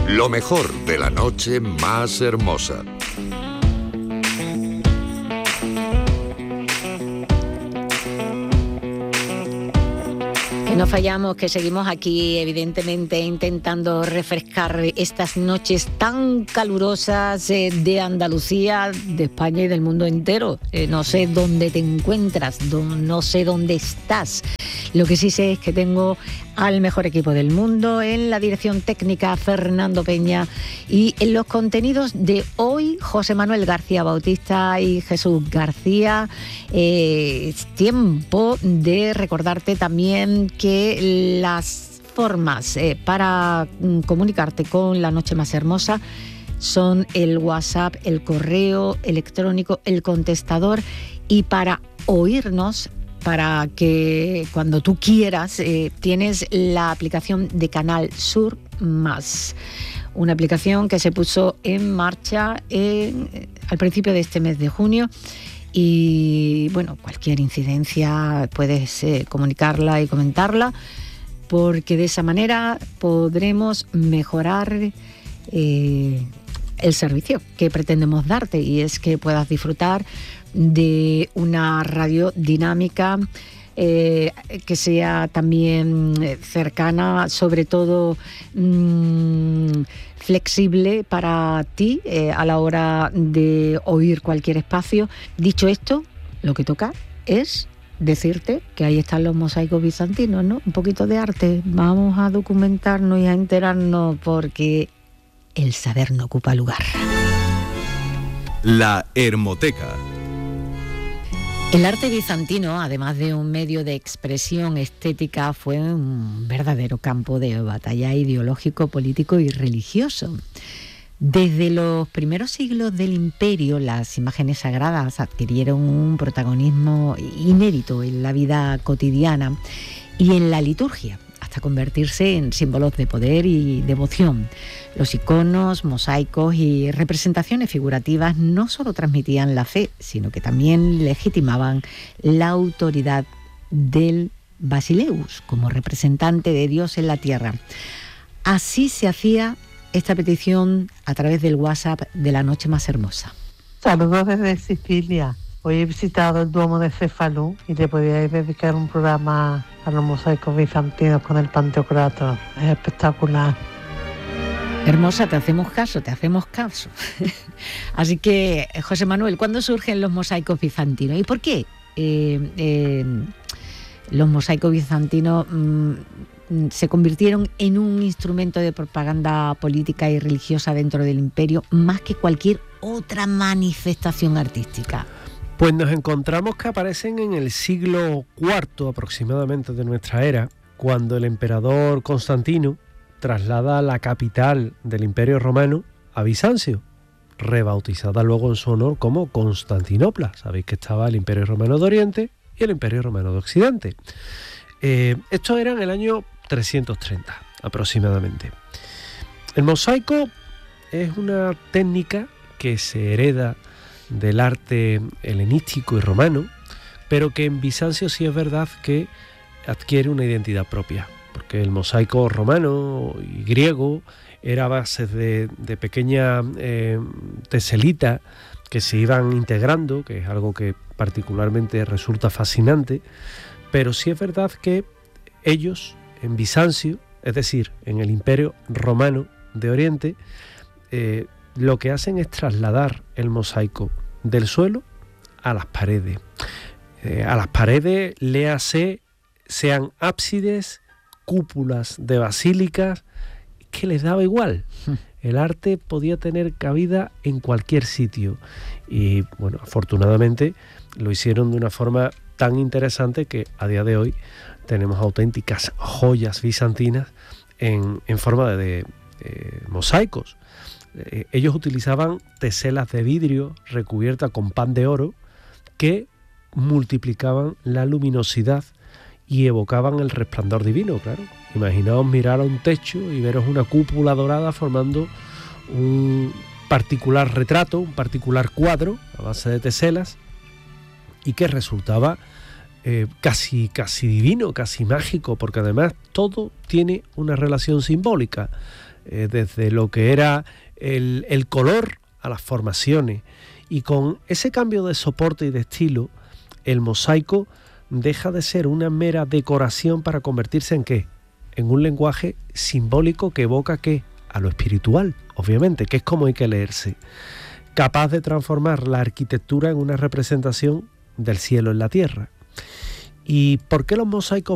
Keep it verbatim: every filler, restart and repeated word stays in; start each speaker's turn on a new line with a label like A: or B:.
A: Lo mejor de la noche más hermosa.
B: No fallamos, que seguimos aquí evidentemente intentando refrescar estas noches tan calurosas eh, de Andalucía, de España y del mundo entero. Eh, no sé dónde te encuentras, do, no sé dónde estás. Lo que sí sé es que tengo al mejor equipo del mundo en la dirección técnica, Fernando Peña, y en los contenidos de hoy, José Manuel García Bautista y Jesús García. Eh, es tiempo de recordarte también que las formas eh, para mm, comunicarte con La Noche Más Hermosa son el WhatsApp, el correo electrónico, el contestador, y para oírnos, para que cuando tú quieras, eh, tienes la aplicación de Canal Sur Más, una aplicación que se puso en marcha en, al principio de este mes de junio. Y bueno, cualquier incidencia puedes eh, comunicarla y comentarla, porque de esa manera podremos mejorar eh, el servicio que pretendemos darte, y es que puedas disfrutar de una radio dinámica, eh, que sea también cercana, sobre todo mmm, flexible para ti eh, a la hora de oír cualquier espacio. Dicho esto, lo que toca es decirte que ahí están los mosaicos bizantinos, ¿no? Un poquito de arte. Vamos a documentarnos y a enterarnos, porque el saber no ocupa lugar.
C: La Hermoteca.
B: El arte bizantino, además de un medio de expresión estética, fue un verdadero campo de batalla ideológico, político y religioso. Desde los primeros siglos del Imperio, las imágenes sagradas adquirieron un protagonismo inédito en la vida cotidiana y en la liturgia, hasta convertirse en símbolos de poder y devoción. Los iconos, mosaicos y representaciones figurativas no solo transmitían la fe, sino que también legitimaban la autoridad del Basileus como representante de Dios en la tierra. Así se hacía esta petición a través del WhatsApp de La Noche Más Hermosa.
D: Saludos desde Sicilia. Hoy he visitado el Duomo de Cefalú y te podíais dedicar un programa a los mosaicos bizantinos con el Pantocrator. Es espectacular.
B: Hermosa, te hacemos caso, te hacemos caso. Así que, José Manuel, ¿cuándo surgen los mosaicos bizantinos? ¿Y por qué eh, eh, los mosaicos bizantinos mmm, se convirtieron en un instrumento de propaganda política y religiosa dentro del imperio, más que cualquier otra manifestación artística?
E: Pues nos encontramos que aparecen en el siglo cuarto aproximadamente de nuestra era, cuando el emperador Constantino traslada la capital del Imperio Romano a Bizancio, rebautizada luego en su honor como Constantinopla. Sabéis que estaba el Imperio Romano de Oriente y el Imperio Romano de Occidente. Eh, esto era en el año trescientos treinta aproximadamente. El mosaico es una técnica que se hereda del arte helenístico y romano, pero que en Bizancio sí es verdad que adquiere una identidad propia, porque el mosaico romano y griego era a base de, de pequeñas eh, teselitas que se iban integrando, que es algo que particularmente resulta fascinante, pero sí es verdad que ellos en Bizancio, es decir, en el Imperio Romano de Oriente, eh, lo que hacen es trasladar el mosaico del suelo a las paredes. Eh, a las paredes, léase, sean ábsides, cúpulas de basílicas, que les daba igual. El arte podía tener cabida en cualquier sitio. Y bueno, afortunadamente lo hicieron de una forma tan interesante que a día de hoy tenemos auténticas joyas bizantinas en, en forma de, de eh, mosaicos. Eh, ellos utilizaban teselas de vidrio recubiertas con pan de oro que multiplicaban la luminosidad y evocaban el resplandor divino, claro. Imaginaos mirar a un techo y veros una cúpula dorada formando un particular retrato, un particular cuadro a base de teselas, y que resultaba eh, casi, casi divino, casi mágico, porque además todo tiene una relación simbólica. eh, desde lo que era el, el color a las formaciones. Y con ese cambio de soporte y de estilo, el mosaico deja de ser una mera decoración para convertirse en ¿qué? En un lenguaje simbólico que evoca ¿qué? A lo espiritual, obviamente, que es como hay que leerse. Capaz de transformar la arquitectura en una representación del cielo en la tierra. ¿Y por qué los mosaicos